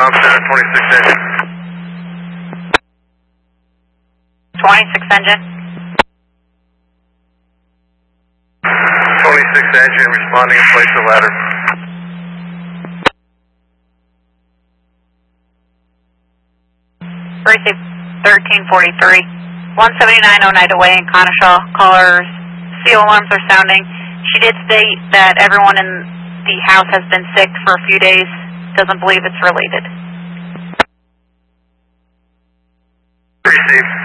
com center, 26 engine. 26 engine. 26 engine responding in place of ladder. Receive 1343. 179 Oneida Way in Conewaw. Callers, CO alarms are sounding. She did state that everyone in the house has been sick for a few days. Doesn't believe it's related. Receive.